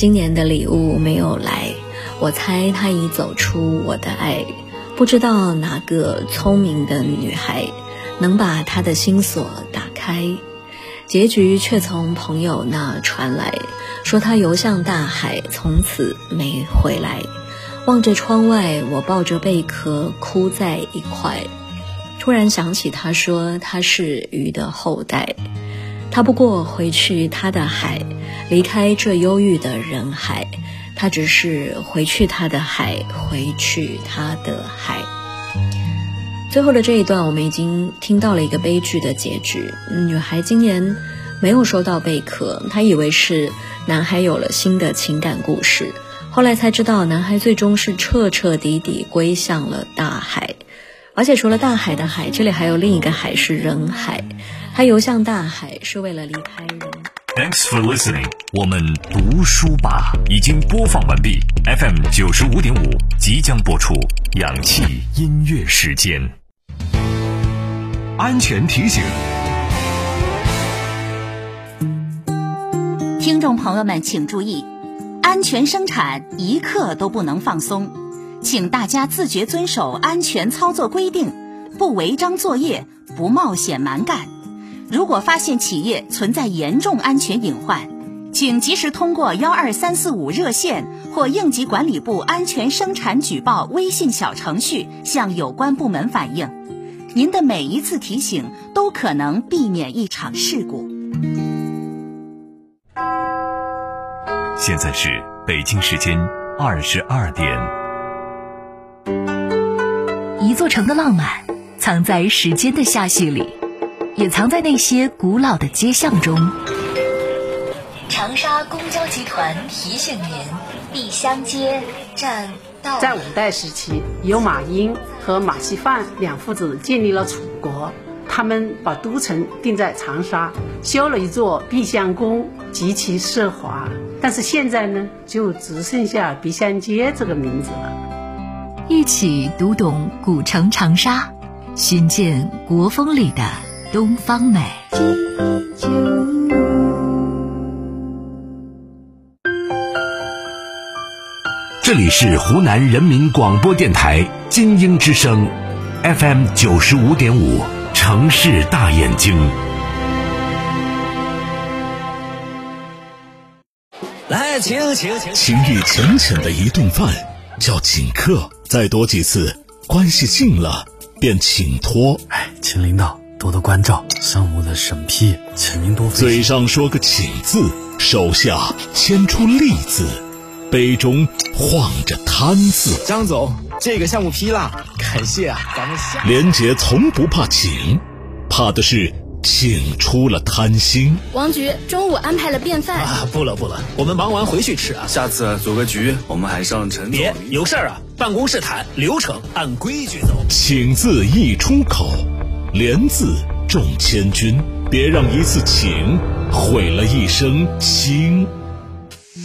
今年的礼物没有来，我猜他已走出我的爱。不知道哪个聪明的女孩能把她的心锁打开。结局却从朋友那传来，说他游向大海，从此没回来。望着窗外，我抱着贝壳哭在一块。突然想起他说他是鱼的后代，他不过回去他的海，离开这忧郁的人海，他只是回去他的海，回去他的海。最后的这一段我们已经听到了一个悲剧的结局。女孩今年没有收到贝壳，她以为是男孩有了新的情感故事，后来才知道男孩最终是彻彻底底归向了大海。而且除了大海的海，这里还有另一个海是人海，他游向大海是为了离开人。 Thanks for listening， 我们读书吧已经播放完毕， FM 95.5即将播出氧气音乐时间。安全提醒， 听众朋友们请注意，安全生产一刻都不能放松，请大家自觉遵守安全操作规定，不违章作业，不冒险蛮干。如果发现企业存在严重安全隐患，请及时通过12345热线或应急管理部安全生产举报微信小程序向有关部门反映。您的每一次提醒都可能避免一场事故。 现在是北京时间22点。 一座城的浪漫藏在时间的下序里，也藏在那些古老的街巷中。长沙公交集团提醒您，碧香街站到。 在五代时期，由马英和马锡范两父子建立了楚国，他们把都城定在长沙，修了一座碧香宫，极其奢华。但是现在呢，就只剩下碧香街这个名字了。 一起读懂古城长沙，寻见国风里的东方美。 这里是湖南人民广播电台金鹰之声 FM 95.5城市大眼睛。 来，请。 情意浅浅的一顿饭叫请客，再多几次，关系近了便请托。 请领导多多关照，商务的审批，请您多费心。 嘴上说个请字，手下牵出利字，杯中晃着贪字。 张总，这个项目批了，感谢啊，咱们下。 连姐从不怕请，怕的是请出了贪心。 王局中午安排了便饭啊，不了，我们忙完回去吃啊。下次组个局，我们还上陈总。别有事儿啊，办公室谈，流程按规矩走。 请字一出口，连字重千钧，别让一次请毁了一生情。